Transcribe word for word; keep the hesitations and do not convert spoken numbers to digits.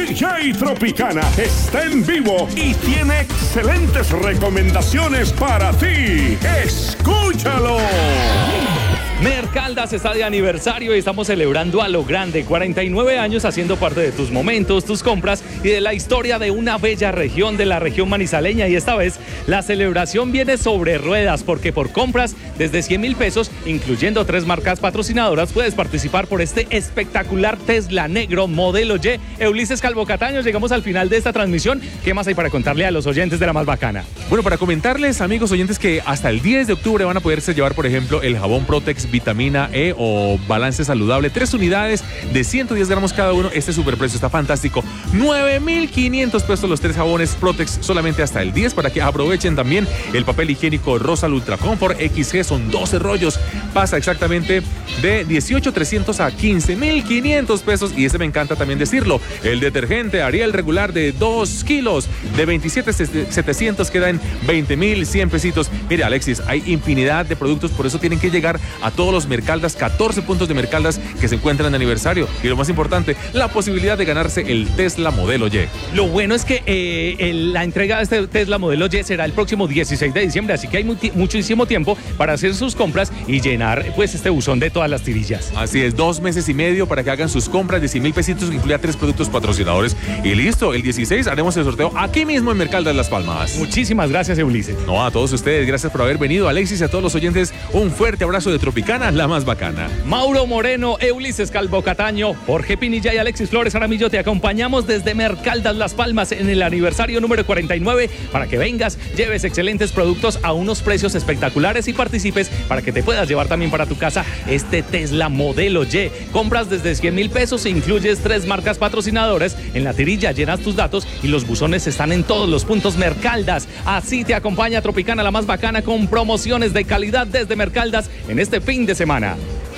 D J Tropicana está en vivo y tiene excelentes recomendaciones para ti. ¡Escúchalo! Mercaldas está de aniversario y estamos celebrando a lo grande, cuarenta y nueve años haciendo parte de tus momentos, tus compras y de la historia de una bella región, de la región manizaleña. Y esta vez la celebración viene sobre ruedas, porque por compras desde cien mil pesos, incluyendo tres marcas patrocinadoras, puedes participar por este espectacular Tesla negro modelo Y. Ulises Calvo Cataño, llegamos al final de esta transmisión. ¿Qué más hay para contarle a los oyentes de La Más Bacana? Bueno, para comentarles, amigos oyentes, que hasta el diez de octubre van a poderse llevar, por ejemplo, el jabón Protex Vitamina E o Balance Saludable, tres unidades de ciento diez gramos cada uno. Este superprecio está fantástico, nueve mil quinientos pesos los tres jabones Protex, solamente hasta el diez, para que aprovechen también el papel higiénico Rosal Ultra Comfort X G, son doce rollos, pasa exactamente de dieciocho mil trescientos a quince mil quinientos pesos. Y este me encanta también decirlo, el detergente Ariel regular de dos kilos de veintisiete mil setecientos queda en veinte mil cien pesitos. Mire, Alexis, hay infinidad de productos, por eso tienen que llegar a todos los Mercaldas, catorce puntos de Mercaldas que se encuentran de aniversario. Y lo más importante, la posibilidad de ganarse el Tesla modelo Y. Lo bueno es que eh, el, la entrega de este Tesla modelo Y será el próximo dieciséis de diciembre, así que hay muti- muchísimo tiempo para hacer sus compras y llenar pues este buzón de todas las tirillas. Así es, dos meses y medio para que hagan sus compras de cien mil pesitos, que incluya tres productos patrocinadores. Y listo, el dieciséis haremos el sorteo aquí mismo en Mercaldas Las Palmas. Muchísimas gracias, Ulises. No, a todos ustedes, gracias por haber venido. Alexis, y a todos los oyentes, un fuerte abrazo de Tropicana, la más bacana. Mauro Moreno, Ulises Calvo Cataño, Jorge Pinilla y Alexis Flores Aramillo te acompañamos desde Mercaldas Las Palmas en el aniversario número cuarenta y nueve para que vengas, lleves excelentes productos a unos precios espectaculares y participes para que te puedas llevar también para tu casa este Tesla modelo Y. Compras desde cien mil pesos e incluyes tres marcas patrocinadoras. En la tirilla llenas tus datos y los buzones están en todos los puntos Mercaldas. Así te acompaña Tropicana, la más bacana, con promociones de calidad desde Mercaldas en este fin de semana.